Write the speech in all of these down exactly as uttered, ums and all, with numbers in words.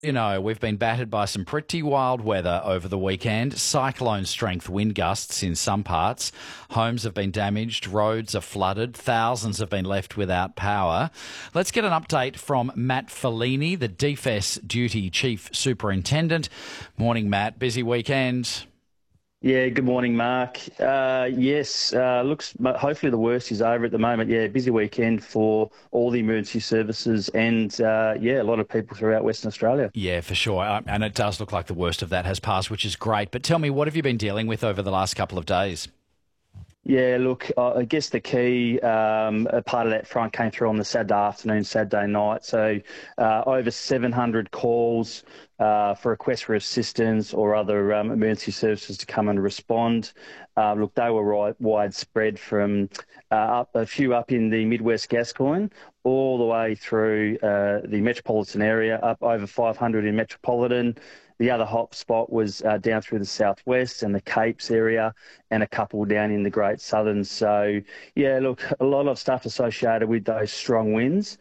You know, we've been battered by some pretty wild weather over the weekend. Cyclone strength wind gusts in some parts. Homes have been damaged, roads are flooded, thousands have been left without power. Let's get an update from Matt Fellini, the D F E S Duty Chief Superintendent. Morning, Matt. Busy weekend. Yeah, good morning, Mark. Uh, yes, uh, looks hopefully the worst is over at the moment. Yeah, busy weekend for all the emergency services and, uh, yeah, a lot of people throughout Western Australia. Yeah, for sure. Uh, and it does look like the worst of that has passed, which is great. But tell me, what have you been dealing with over the last couple of days? Yeah, look, I guess the key um, a part of that front came through on the Saturday afternoon, Saturday night. So uh, over seven hundred calls uh, for requests for assistance or other um, emergency services to come and respond. Uh, look, they were right, widespread from uh, up a few up in the Midwest Gascoyne all the way through uh, the metropolitan area, up over five hundred in Metropolitan. The other hot spot was uh, down through the southwest and the Capes area, and a couple down in the Great Southern. So, yeah, look, a lot of stuff associated with those strong winds.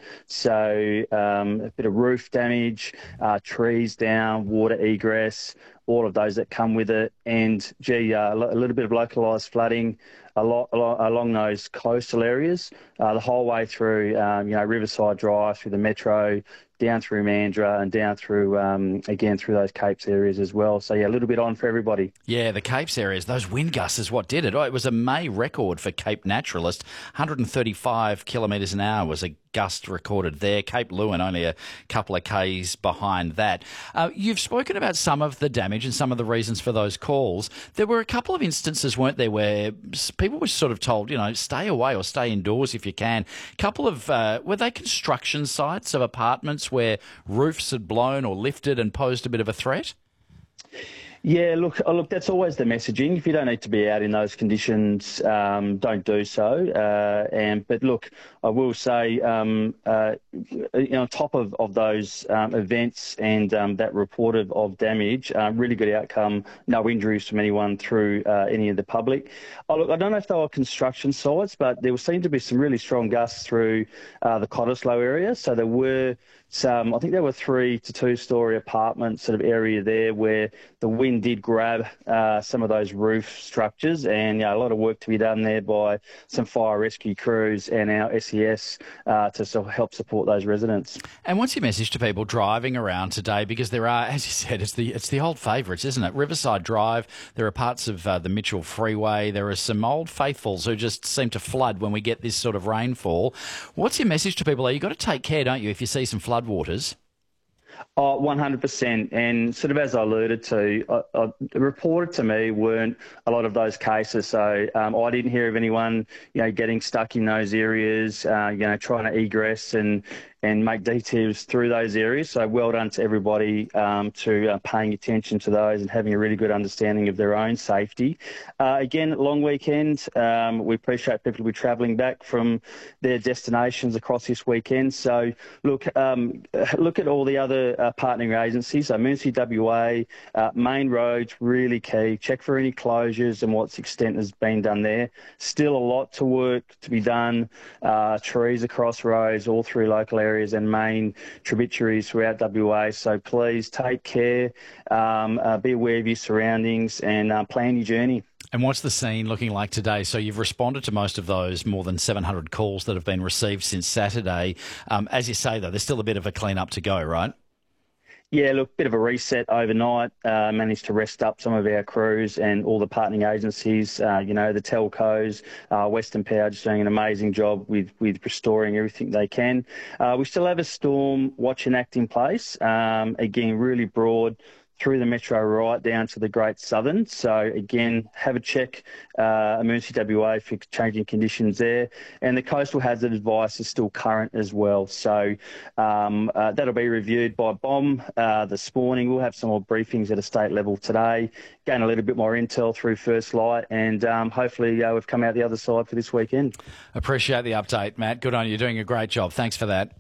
So, um, a bit of roof damage, uh, trees down, water egress, all of those that come with it, and gee, uh, a little bit of localised flooding a lot, a lot along those coastal areas, uh, the whole way through, um, you know, Riverside Drive, through the metro, down through Mandurah and down through, um, again, through those Capes areas as well. So, yeah, a little bit on for everybody. Yeah, the Capes areas, those wind gusts is what did it. Oh, it was a May record for Cape Naturalist. one hundred thirty-five kilometres an hour was a gust recorded there. Cape Leeuwin only a couple of k's behind that. Uh, you've spoken about some of the damage and some of the reasons for those calls. There were a couple of instances, weren't there, where people were sort of told, you know, stay away or stay indoors if you can. A couple of, uh, were they construction sites of apartments where roofs had blown or lifted and posed a bit of a threat? Yeah, look, oh, look, that's always the messaging. If you don't need to be out in those conditions, um, don't do so. Uh, and but look, I will say, um, uh, you know, on top of, of those um, events and um, that report of, of damage, uh, really good outcome, no injuries from anyone through uh, any of the public. Oh, look, I don't know if they were construction sites, but there seemed to be some really strong gusts through uh, the Cottesloe area. So there were some, I think there were three to two story apartment sort of area there where the wind did grab uh, some of those roof structures, and you know, a lot of work to be done there by some fire rescue crews and our S E S uh, to sort of help support those residents. And what's your message to people driving around today? Because there are, as you said, it's the it's the old favourites, isn't it? Riverside Drive, there are parts of uh, the Mitchell Freeway, there are some old faithfuls who just seem to flood when we get this sort of rainfall. What's your message to people? You've got to take care, don't you, if you see some flood waters? Oh, one hundred percent. And sort of as I alluded to, uh, uh, reported to me weren't a lot of those cases. So um, I didn't hear of anyone, you know, getting stuck in those areas, uh, you know, trying to egress and and make detours through those areas. So well done to everybody um, to uh, paying attention to those and having a really good understanding of their own safety. Uh, again, long weekend. Um, we appreciate people will be travelling back from their destinations across this weekend. So look, um, look at all the other uh, partnering agencies. So Emergency W A, uh, main roads, really key. Check for any closures and what extent has been done there. Still a lot to work to be done. Uh, trees across roads all through local areas and main tributaries throughout W A. So please take care, um, uh, be aware of your surroundings and uh, plan your journey. And what's the scene looking like today? So you've responded to most of those more than seven hundred calls that have been received since Saturday. Um, as you say, though, there's still a bit of a clean up to go, right? Yeah, look, bit of a reset overnight. Uh, managed to rest up some of our crews and all the partnering agencies. Uh, you know, the telcos, uh, Western Power just doing an amazing job with with restoring everything they can. Uh, we still have a storm watch and act in place. Um, again, really broad through the metro right down to the Great Southern. So again, have a check, uh, Emergency W A for changing conditions there. And the coastal hazard advice is still current as well. So um, uh, that'll be reviewed by B O M uh, this morning. We'll have some more briefings at a state level today, gain a little bit more intel through First Light, and um, hopefully uh, we've come out the other side for this weekend. Appreciate the update, Matt. Good on you. You're doing a great job. Thanks for that.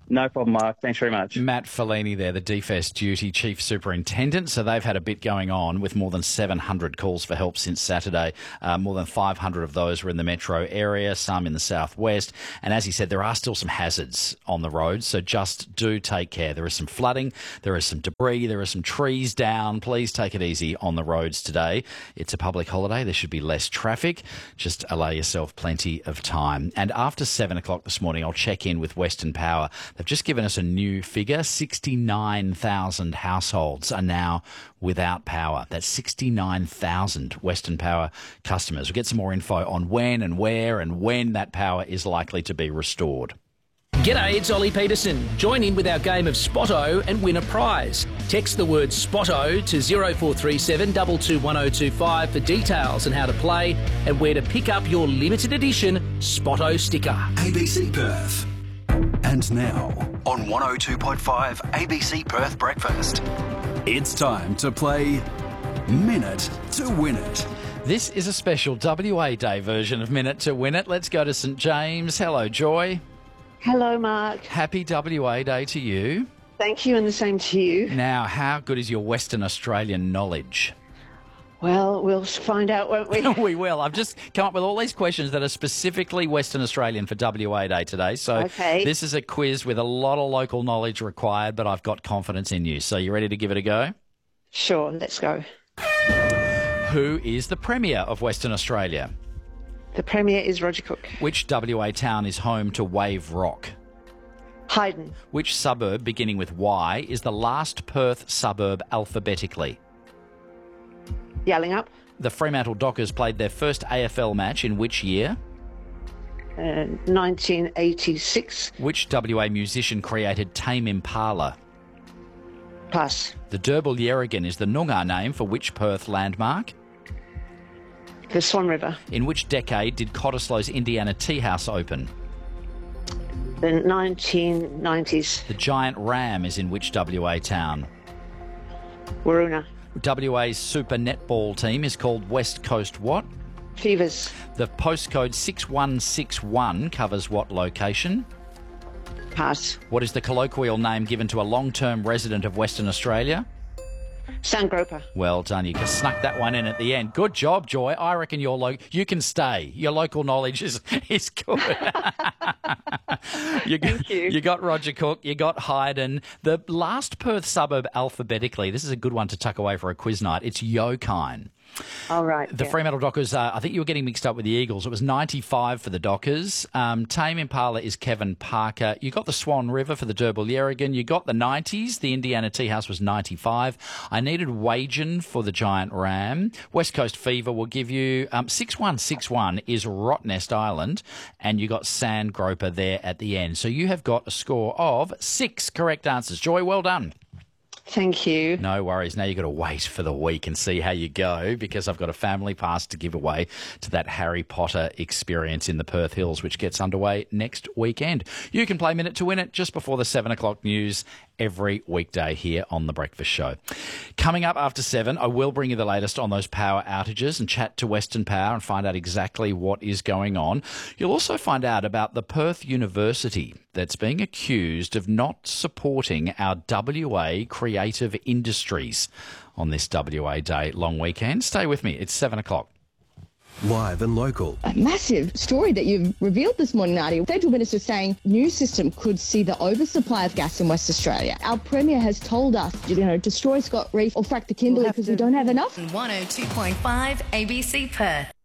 No problem, Mark. Thanks very much. Matt Fellini there, the D F E S Duty Chief Superintendent. So they've had a bit going on with more than seven hundred calls for help since Saturday. Uh, more than five hundred of those were in the metro area, some in the southwest. And as he said, there are still some hazards on the roads, so just do take care. There is some flooding, there is some debris, there are some trees down. Please take it easy on the roads today. It's a public holiday. There should be less traffic. Just allow yourself plenty of time. And after seven o'clock this morning, I'll check in with Western Power. They've just given us a new figure. sixty-nine thousand households are now without power. That's sixty-nine thousand Western Power customers. We'll get some more info on when and where and when that power is likely to be restored. G'day, it's Ollie Peterson. Join in with our game of Spotto and win a prize. Text the word Spotto to zero four three seven two two one zero two five for details on how to play and where to pick up your limited edition Spotto sticker. A B C Perth. And now, on one oh two point five A B C Perth Breakfast, it's time to play Minute to Win It. This is a special W A Day version of Minute to Win It. Let's go to St James. Hello, Joy. Hello, Mark. Happy W A Day to you. Thank you, and the same to you. Now, how good is your Western Australian knowledge? Well, we'll find out, won't we? We will. I've just come up with all these questions that are specifically Western Australian for W A Day today. So okay. This is a quiz with a lot of local knowledge required, but I've got confidence in you. So you ready to give it a go? Sure, let's go. Who is the Premier of Western Australia? The Premier is Roger Cook. Which W A town is home to Wave Rock? Hayden. Which suburb, beginning with Y, is the last Perth suburb alphabetically? Yallingup. The Fremantle Dockers played their first A F L match in which year? Uh, nineteen eighty-six. Which W A musician created Tame Impala? Pass. The Derbyl Yerrigan is the Noongar name for which Perth landmark? The Swan River. In which decade did Cottesloe's Indiana Tea House open? The nineteen nineties. The Giant Ram is in which W A town? Waroona. W A's Super Netball team is called West Coast what? Fevers. The postcode six one six one covers what location? Pass. What is the colloquial name given to a long-term resident of Western Australia? Sandgroper. Well done. You snuck that one in at the end. Good job, Joy. I reckon your lo- you can stay. Your local knowledge is, is good. you, Thank you. You got Roger Cook. You got Hayden. The last Perth suburb alphabetically, this is a good one to tuck away for a quiz night. It's Yokine. All right. The yeah. Fremantle Dockers, uh, I think you were getting mixed up with the Eagles. It was ninety-five for the Dockers. Um, Tame Impala is Kevin Parker. You got the Swan River for the Derbyl Yerrigan. You got the nineties. The Indiana Tea House was ninety-five. I needed Wagen for the Giant Ram. West Coast Fever will give you um, six one six one is Rottnest Island. And you got Sandgroper there at the end. So you have got a score of six correct answers. Joy, well done. Thank you. No worries. Now you've got to wait for the week and see how you go, because I've got a family pass to give away to that Harry Potter experience in the Perth Hills, which gets underway next weekend. You can play Minute to Win It just before the seven o'clock news every weekday here on The Breakfast Show. Coming up after seven, I will bring you the latest on those power outages and chat to Western Power and find out exactly what is going on. You'll also find out about the Perth University that's being accused of not supporting our W A creative industries on this W A Day long weekend. Stay with me. It's seven o'clock. Live and local. A massive story that you've revealed this morning, Nadia. Federal Minister saying new system could see the oversupply of gas in West Australia. Our Premier has told us, you know, destroy Scott Reef or frack the Kimberley because we don't have enough. one oh two point five A B C Perth.